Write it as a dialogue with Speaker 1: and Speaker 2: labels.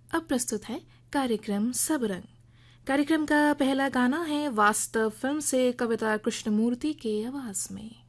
Speaker 1: अब प्रस्तुत है कार्यक्रम सब रंग। कार्यक्रम का पहला गाना है वास्तव फिल्म से कविता कृष्णमूर्ति के आवाज में।